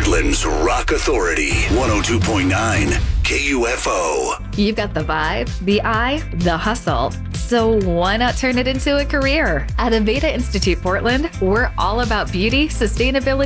Portland's Rock Authority, 102.9 KUFO. You've got the vibe, the eye, the hustle. So why not turn it into a career? At Aveda Institute Portland, we're all about beauty, sustainability,